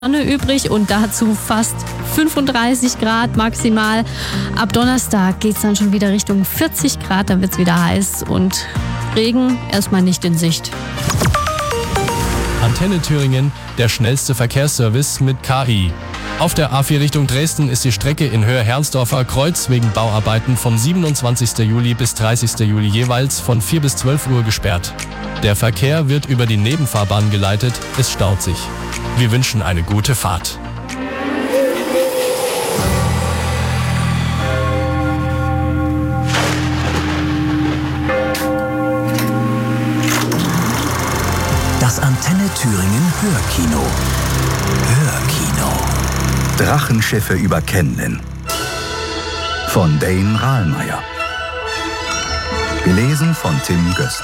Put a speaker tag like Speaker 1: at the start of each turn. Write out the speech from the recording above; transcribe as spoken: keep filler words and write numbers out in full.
Speaker 1: Sonne übrig und dazu fast fünfunddreißig Grad maximal. Ab Donnerstag geht es dann schon wieder Richtung vierzig Grad, dann wird es wieder heiß und Regen erstmal nicht in Sicht.
Speaker 2: Antenne Thüringen, der schnellste Verkehrsservice mit K I. Auf der A vier Richtung Dresden ist die Strecke in Höhe-Hernsdorfer Kreuz wegen Bauarbeiten vom siebenundzwanzigsten Juli bis dreißigsten Juli jeweils von vier bis zwölf Uhr gesperrt. Der Verkehr wird über die Nebenfahrbahn geleitet, es staut sich. Wir wünschen eine gute Fahrt.
Speaker 3: Das Antenne Thüringen Hörkino. Hörkino.
Speaker 4: Drachenschiffe über Kenlin. Von Dane Rahlmeier. Gelesen von Tim Gössen.